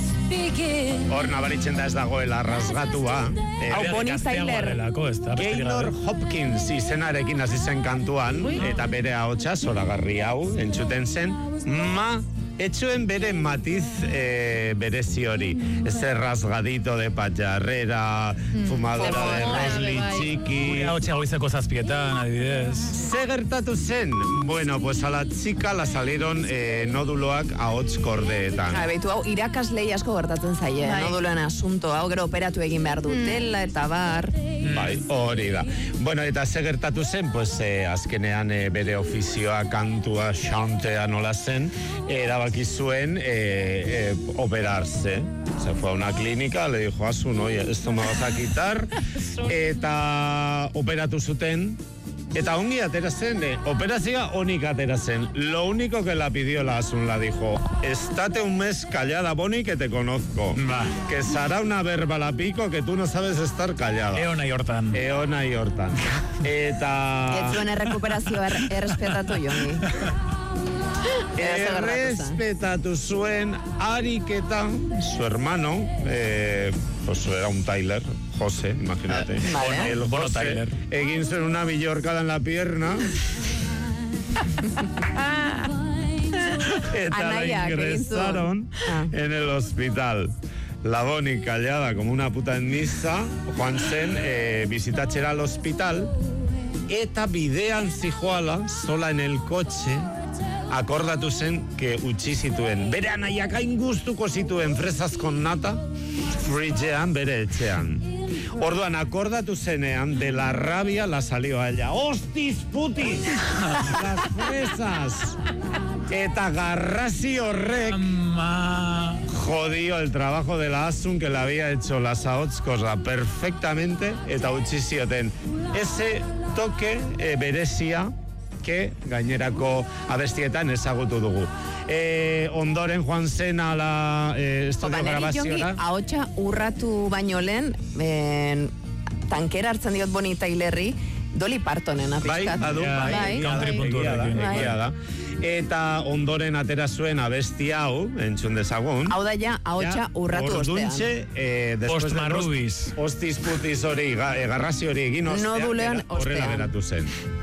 Hor nabaritzen da ez dagoela rasgatua. Hau Bonnie Tyler. Gaynor Hopkins izenarekin hasi zen kantuan, eta bere ahotsa zoragarri hau entzuten zen, etxuen bere matiz berezi hori. Ese rasgadito de pacharrera, fumadora de rosli txiki. Ahotsa goizeko 7:00, adibidez. Ze gertatu zen? Bueno, pues a la chica la salieron noduloak ahots kordeetan. Beitu, hau irakaslei asko gertatzen zaie, noduloen asunto, hau gero operatu egin behar dutela eta bar. Bai, hori da. Bueno, eta ze gertatu zen, pues azkenean bere ofizioa, kantua, xantea nola zen, erabaki zuen operarse. Se fue a una clínica, le dijo a Asun, oye, esto me vas a quitar, eta operatu zuten. Eta ongi atera zen, operazioa onik atera zen. Lo único que la pidió la Asun, la dijo, estate un mes callada, Bonnie, que te conozco. Que será una verba la pico que tú no sabes estar callada. Eona y hortan. Eta... Ez zuen errekuperazioa errespetatu jongi. Errespetatu zuen ariketa, su hermano, pues era un Tyler, José, imagínate. Vale. El José Tyler. Egin zuen una millorcada en la pierna. Eta la ingresaron en el hospital. La Bonnie callada como una puta en misa, joan zen visitatxera al hospital, eta bidean zijoala, sola en el coche, akordatu zen que utzi zituen. Bere anaiak hain gustuko zituen fresas con nata, fridgean bere etxean. Orduan, akordatu zenean, de la rabia la salió a ella. ¡Hostis, putis! Las fresas! Eta garrasi horrek jodió el trabajo de la Asun, que le había hecho las ahots cosa perfectamente, eta utzi zioten. Ese toque berezia que gainerako abestietan ezagutu dugu. Ondoren joan zen ala estudio grabaziora. Ahotsa urratu baino lehen, tankera hartzen diot Bonnie Tylerri, Dolly Partonen apizkat. Bai, egia da. Eta ondoren atera zuen abesti hau, entzun dezagun. Hau da ja, ahotsa urratu ostean. Después de hostis putis hori, garrasi hori egin ostean, horrela geratu zen.